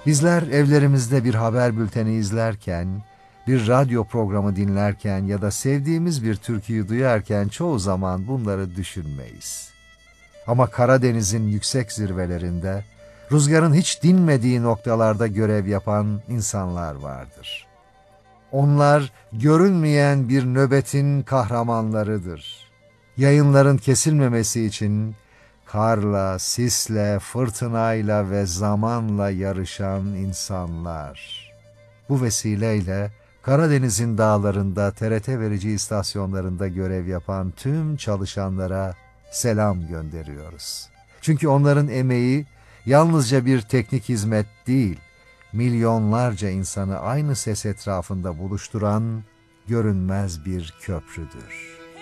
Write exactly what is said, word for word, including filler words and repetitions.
Bizler evlerimizde bir haber bülteni izlerken, bir radyo programı dinlerken ya da sevdiğimiz bir türküyü duyarken çoğu zaman bunları düşünmeyiz. Ama Karadeniz'in yüksek zirvelerinde, rüzgarın hiç dinmediği noktalarda görev yapan insanlar vardır. Onlar görünmeyen bir nöbetin kahramanlarıdır. Yayınların kesilmemesi için karla, sisle, fırtınayla ve zamanla yarışan insanlar. Bu vesileyle Karadeniz'in dağlarında T R T verici istasyonlarında görev yapan tüm çalışanlara selam gönderiyoruz. Çünkü onların emeği yalnızca bir teknik hizmet değil, milyonlarca insanı aynı ses etrafında buluşturan görünmez bir köprüdür.